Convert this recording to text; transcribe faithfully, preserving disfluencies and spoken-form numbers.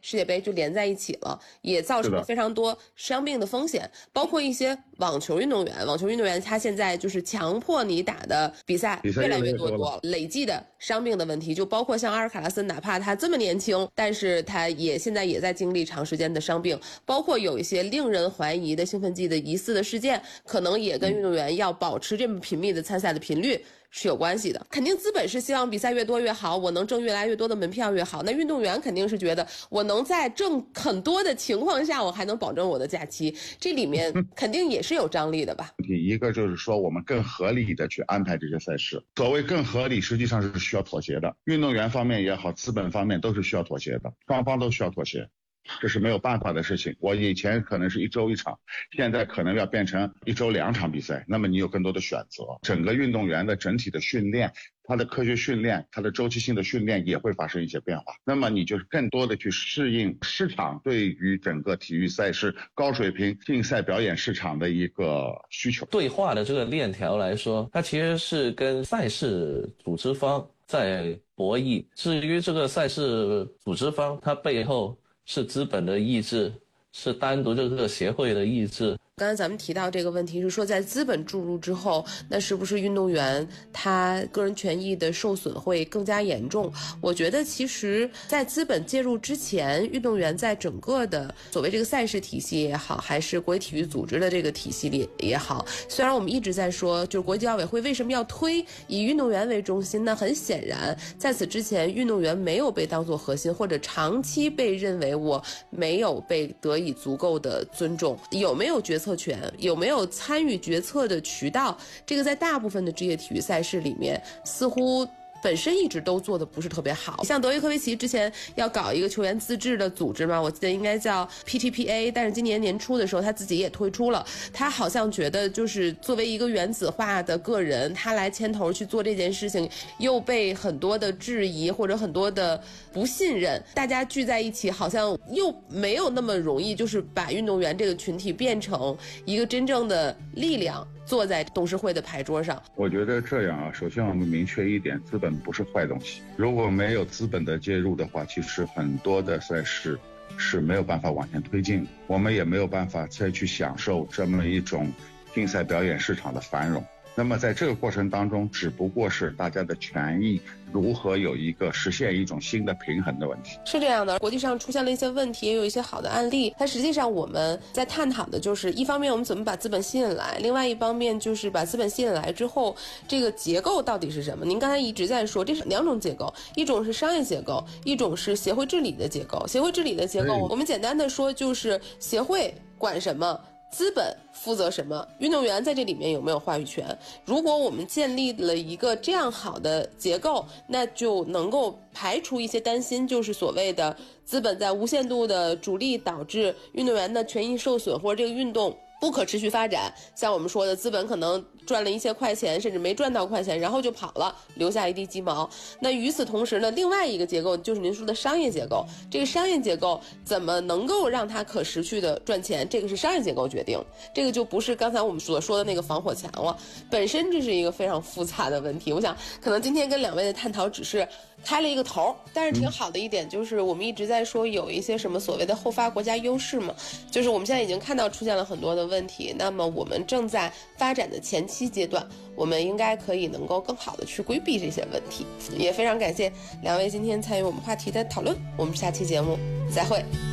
世界杯就连在一起了，也造成了非常多伤病的风险，包括一些网球运动员，网球运动员他现在就是强迫你打的比赛越来越多多了，累计的伤病的问题，就包括像阿尔卡拉斯，哪怕他这么年轻，但是他也现在也在经历长时间的伤病，包括有一些令人怀疑的兴奋剂的疑似的事件，可能也跟运动员要保持这么频密的参赛的频率是有关系的。肯定资本是希望比赛越多越好，我能挣越来越多的门票越好，那运动员肯定是觉得我能在挣很多的情况下，我还能保证我的假期，这里面肯定也是有张力的吧。 一个就是说我们更合理的去安排这些赛事，所谓更合理实际上是需要妥协的，运动员方面也好，资本方面都是需要妥协的，双方都需要妥协，这是没有办法的事情。我以前可能是一周一场，现在可能要变成一周两场比赛，那么你有更多的选择，整个运动员的整体的训练，他的科学训练，他的周期性的训练也会发生一些变化，那么你就是更多的去适应市场对于整个体育赛事高水平竞赛表演市场的一个需求。 对话的这个链条来说，它其实是跟赛事组织方在博弈，至于这个赛事组织方，它背后是资本的意志，是单独这个协会的意志。 刚才咱们提到这个问题是说，在资本注入之后，那是不是运动员他个人权益的受损会更加严重？我觉得其实在资本介入之前，运动员在整个的所谓这个赛事体系也好，还是国际体育组织的这个体系里也好，虽然我们一直在说就是国际奥委会为什么要推以运动员为中心，那很显然在此之前运动员没有被当作核心，或者长期被认为我没有被得以足够的尊重。有没有决策权，有没有参与决策的渠道，这个在大部分的职业体育赛事里面似乎本身一直都做的不是特别好。像德约科维奇之前要搞一个球员自治的组织嘛，我记得应该叫 P T P A， 但是今年年初的时候他自己也退出了，他好像觉得就是作为一个原子化的个人，他来牵头去做这件事情又被很多的质疑或者很多的不信任，大家聚在一起好像又没有那么容易就是把运动员这个群体变成一个真正的力量坐在董事会的牌桌上。 我觉得这样啊，首先我们明确一点，资本不是坏东西，如果没有资本的介入的话，其实很多的赛事是没有办法往前推进，我们也没有办法再去享受这么一种竞赛表演市场的繁荣。那么在这个过程当中，只不过是大家的权益如何有一个实现一种新的平衡的问题。 是这样的，国际上出现了一些问题，也有一些好的案例，它实际上我们在探讨的就是一方面我们怎么把资本吸引来，另外一方面就是把资本吸引来之后这个结构到底是什么。您刚才一直在说这是两种结构，一种是商业结构，一种是协会治理的结构。协会治理的结构我们简单的说就是协会管什么，资本负责什么，运动员在这里面有没有话语权。如果我们建立了一个这样好的结构，那就能够排除一些担心，就是所谓的资本在无限度的主力导致运动员的权益受损，或者这个运动不可持续发展。像我们说的，资本可能赚了一些块钱，甚至没赚到块钱，然后就跑了，留下一地鸡毛。那与此同时呢，另外一个结构就是您说的商业结构，这个商业结构怎么能够让它可持续的赚钱，这个是商业结构决定，这个就不是刚才我们所说的那个防火墙了。本身这是一个非常复杂的问题，我想可能今天跟两位的探讨只是开了一个头，但是挺好的一点就是我们一直在说有一些什么所谓的后发国家优势嘛，就是我们现在已经看到出现了很多的问题，那么我们正在发展的前期阶段，我们应该可以能够更好的去规避这些问题。也非常感谢两位今天参与我们话题的讨论，我们下期节目再会。